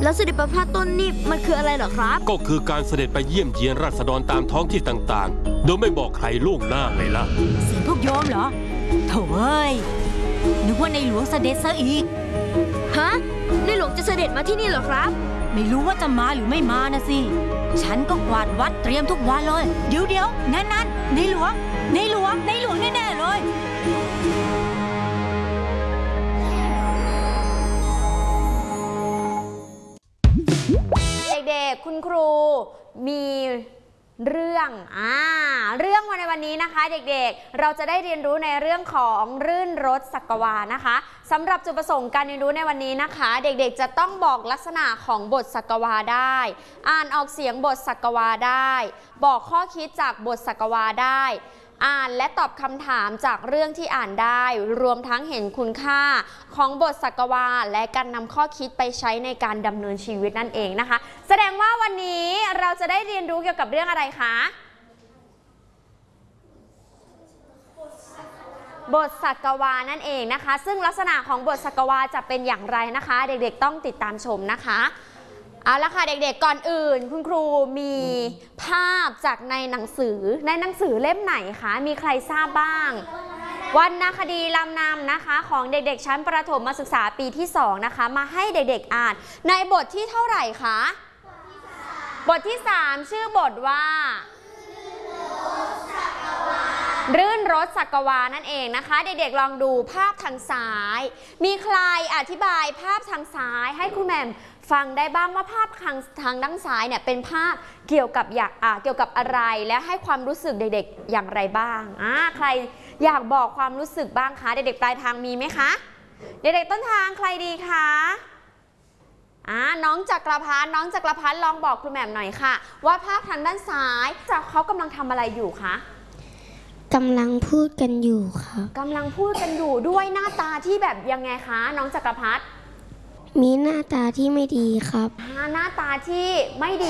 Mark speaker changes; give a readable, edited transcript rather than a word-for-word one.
Speaker 1: แล้วเสด็จประพาสต้นนี่มันคืออะไรเหรอครับ
Speaker 2: ก็คือการเสด็จไปเยี่ยมเยียนราษฎรตามท้องที่ต่างๆโดยไม่บอกใครล่วงหน้าไงล่ะ
Speaker 3: เสียงพวกโยมเหรอโถ่เอ้ยนึกว่าในหลวงเสด็จซะอีก
Speaker 1: ฮะในหลวงจะเสด็จมาที่นี่เหรอครับ
Speaker 3: ไม่รู้ว่าจะมาหรือไม่มานะสิฉันก็กวาดวัดเตรียมทุกวันเลยเดี๋ยวนั่นในหลวงแน่ๆเลย
Speaker 4: เด็กๆคุณครูมีเรื่องในวันนี้นะคะเด็กๆเราจะได้เรียนรู้ในเรื่องของรื่นรสสักวานะคะสำหรับจุดประสงค์การเรียนรู้ในวันนี้นะคะเด็กๆจะต้องบอกลักษณะของบทสักวาได้อ่านออกเสียงบทสักวาได้บอกข้อคิดจากบทสักวาได้อ่านและตอบคำถามจากเรื่องที่อ่านได้รวมทั้งเห็นคุณค่าของบทสักวาและการนำข้อคิดไปใช้ในการดำเนินชีวิตนั่นเองนะคะแสดงว่าวันนี้เราจะได้เรียนรู้เกี่ยวกับเรื่องอะไรคะบทสักวานั่นเองนะคะซึ่งลักษณะของบทสักวาจะเป็นอย่างไรนะคะเด็กๆต้องติดตามชมนะคะเอาละค่ะเด็กๆก่อนอื่นคุณครูมีภาพจากในหนังสือเล่มไหนคะมีใครทราบบ้างวรรณคดีลำนำนะคะของเด็กๆชั้นประถมศึกษาปีที่2นะคะมาให้เด็กๆอ่านในบทที่เท่าไหร่คะบทที่3ชื่อบทว่ารื่นรสสักวานั่นเองนะคะเด็กๆลองดูภาพทางซ้ายมีใครอธิบายภาพทางซ้ายให้ครูแหม่มฟังได้บ้างว่าภาพทางด้านซ้ายเนี่ยเป็นภาพเกี่ยวกับอะไรและให้ความรู้สึกเด็กๆอย่างไรบ้างใครอยากบอกความรู้สึกบ้างคะเด็กๆปลายทางมีไหมคะเด็กๆต้นทางใครดีคะน้องจักรพัฒน์ลองบอกครูแหม่มหน่อยค่ะว่าภาพทางด้านซ้ายเขากำลังทำอะไรอยู่คะ
Speaker 5: กำลังพูดกันอยู่ค่ะ
Speaker 4: กำลังพูดกันอยู่ด้วยหน้าตาที่แบบยังไงคะน้องจักรพัฒน์
Speaker 5: มีหน้าตาที่ไม่ดีครับ
Speaker 4: หน้าตาที่ไม่ดี